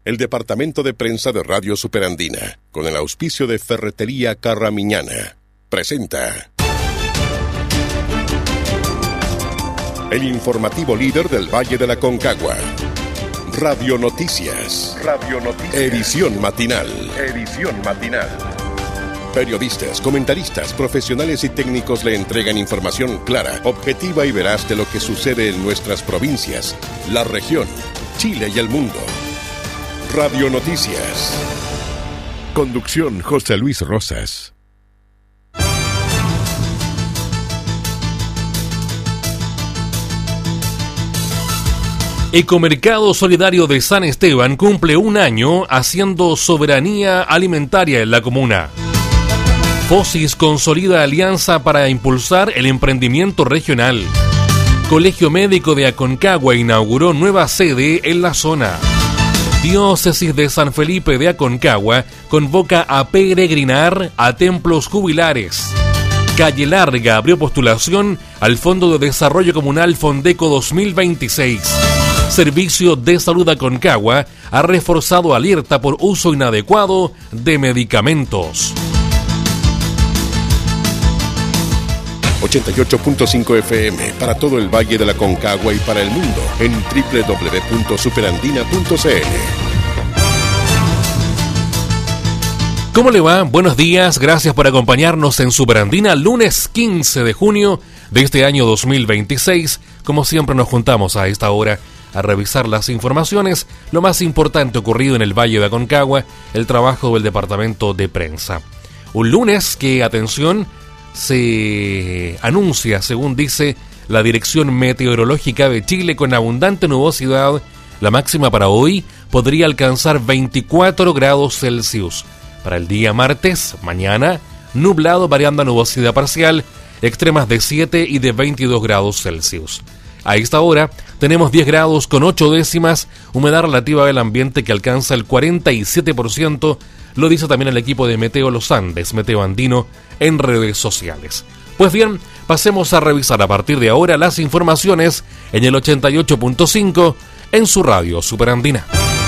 El departamento de prensa de Radio Superandina, con el auspicio de Ferretería Carramiñana, presenta el informativo líder del Valle de la Aconcagua. Radio Noticias. Edición matinal. Periodistas, comentaristas, profesionales y técnicos le entregan información clara, objetiva y veraz de lo que sucede en nuestras provincias, la región, Chile y el mundo. Radio Noticias. Conducción José Luis Rosas. Ecomercado Solidario de San Esteban cumple un año haciendo soberanía alimentaria en la comuna. Fosis consolida alianza para impulsar el emprendimiento regional. Colegio Médico de Aconcagua inauguró nueva sede en la zona. Diócesis de San Felipe de Aconcagua convoca a peregrinar a templos jubilares. Calle Larga abrió postulación al Fondo de Desarrollo Comunal Fondeco 2026. Servicio de Salud Aconcagua ha reforzado alerta por uso inadecuado de medicamentos. 88.5 FM para todo el Valle de la Aconcagua y para el mundo en www.superandina.cl. ¿Cómo le va? Buenos días, gracias por acompañarnos en Superandina, lunes 15 de junio de este año 2026. Como siempre nos juntamos a esta hora a revisar las informaciones, lo más importante ocurrido en el Valle de Aconcagua, el trabajo del departamento de prensa. Un lunes que, atención, se anuncia, según dice la Dirección Meteorológica de Chile, con abundante nubosidad. La máxima para hoy podría alcanzar 24 grados Celsius. Para el día martes, mañana, nublado variando a nubosidad parcial, extremas de 7 y de 22 grados Celsius. A esta hora tenemos 10 grados con 8 décimas, humedad relativa del ambiente que alcanza el 47%, lo dice también el equipo de Meteo Los Andes, Meteo Andino, en redes sociales. Pues bien, pasemos a revisar a partir de ahora las informaciones en el 88.5 en su radio Superandina.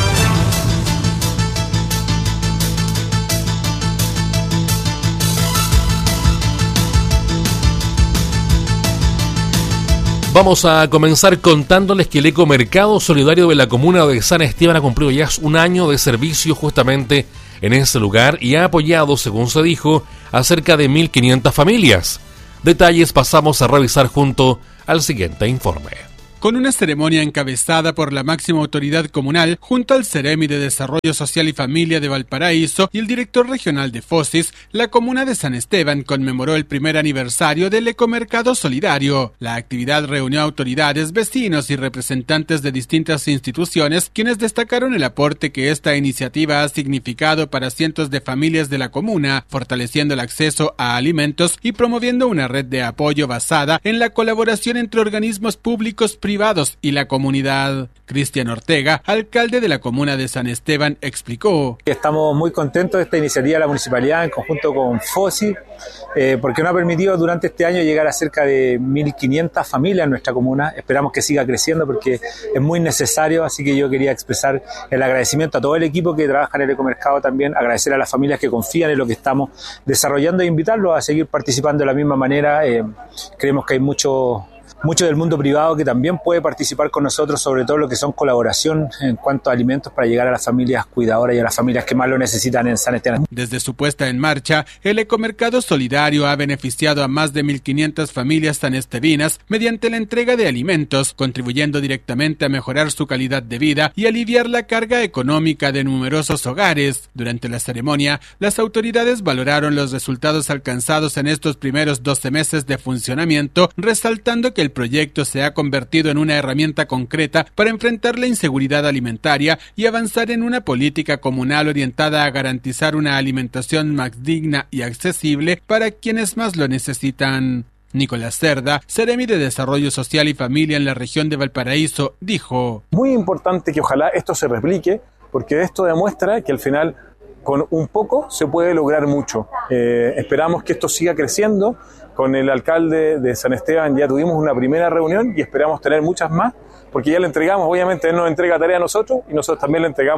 Vamos a comenzar contándoles que el Ecomercado Solidario de la comuna de San Esteban ha cumplido ya un año de servicio justamente en ese lugar y ha apoyado, según se dijo, a cerca de 1.500 familias. Detalles pasamos a revisar junto al siguiente informe. Con una ceremonia encabezada por la máxima autoridad comunal, junto al Ceremi de Desarrollo Social y Familia de Valparaíso y el director regional de Fosis, la comuna de San Esteban conmemoró el primer aniversario del Ecomercado Solidario. La actividad reunió a autoridades, vecinos y representantes de distintas instituciones, quienes destacaron el aporte que esta iniciativa ha significado para cientos de familias de la comuna, fortaleciendo el acceso a alimentos y promoviendo una red de apoyo basada en la colaboración entre organismos públicos, privados y la comunidad. Cristian Ortega, alcalde de la comuna de San Esteban, explicó: Estamos muy contentos de esta iniciativa de la municipalidad en conjunto con FOSI, porque nos ha permitido durante este año llegar a cerca de 1.500 familias en nuestra comuna. Esperamos que siga creciendo porque es muy necesario, así que yo quería expresar el agradecimiento a todo el equipo que trabaja en el Ecomercado, también agradecer a las familias que confían en lo que estamos desarrollando e invitarlos a seguir participando de la misma manera. Creemos que hay mucho del mundo privado que también puede participar con nosotros, sobre todo lo que son colaboración en cuanto a alimentos para llegar a las familias cuidadoras y a las familias que más lo necesitan en San Esteban. Desde su puesta en marcha, el Ecomercado Solidario ha beneficiado a más de 1.500 familias sanestevinas mediante la entrega de alimentos, contribuyendo directamente a mejorar su calidad de vida y aliviar la carga económica de numerosos hogares. Durante la ceremonia, las autoridades valoraron los resultados alcanzados en estos primeros 12 meses de funcionamiento, resaltando que el proyecto se ha convertido en una herramienta concreta para enfrentar la inseguridad alimentaria y avanzar en una política comunal orientada a garantizar una alimentación más digna y accesible para quienes más lo necesitan. Nicolás Cerda, Ceremi de Desarrollo Social y Familia en la región de Valparaíso, dijo: Muy importante que ojalá esto se replique, porque esto demuestra que al final con un poco se puede lograr mucho. Esperamos que esto siga creciendo. Con el alcalde de San Esteban ya tuvimos una primera reunión y esperamos tener muchas más, porque ya le entregamos, obviamente él nos entrega tarea a nosotros y nosotros también le entregamos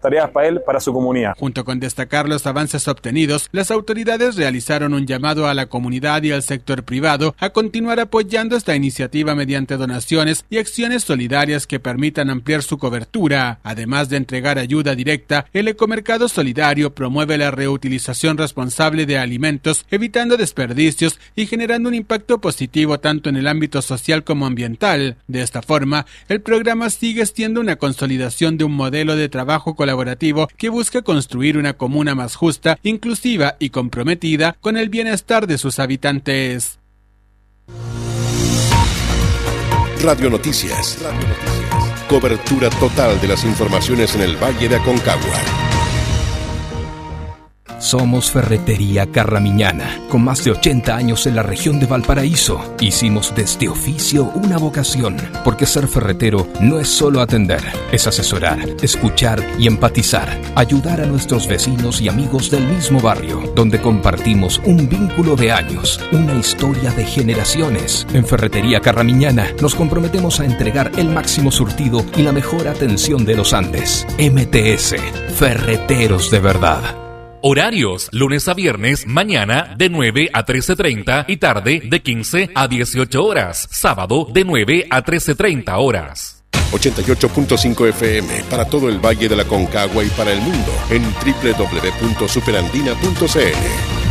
tareas para él, para su comunidad. Junto con destacar los avances obtenidos, las autoridades realizaron un llamado a la comunidad y al sector privado a continuar apoyando esta iniciativa mediante donaciones y acciones solidarias que permitan ampliar su cobertura. Además de entregar ayuda directa, el Ecomercado Solidario promueve la reutilización responsable de alimentos, evitando desperdicios y generando un impacto positivo tanto en el ámbito social como ambiental. De esta forma, el programa sigue siendo una consolidación de un modelo de trabajo colaborativo que busca construir una comuna más justa, inclusiva y comprometida con el bienestar de sus habitantes. Radio Noticias. Cobertura total de las informaciones en el Valle de Aconcagua. Somos Ferretería Carramiñana, con más de 80 años en la región de Valparaíso. Hicimos de este oficio una vocación, porque ser ferretero no es solo atender, es asesorar, escuchar y empatizar, ayudar a nuestros vecinos y amigos del mismo barrio, donde compartimos un vínculo de años, una historia de generaciones. En Ferretería Carramiñana nos comprometemos a entregar el máximo surtido y la mejor atención de los Andes. MTS, Ferreteros de verdad. Horarios, lunes a viernes, mañana de 9 a 13:30 y tarde de 15 a 18 horas. Sábado de 9 a 13:30 horas. 88.5 FM para todo el Valle de la Aconcagua y para el mundo en www.superandina.cl.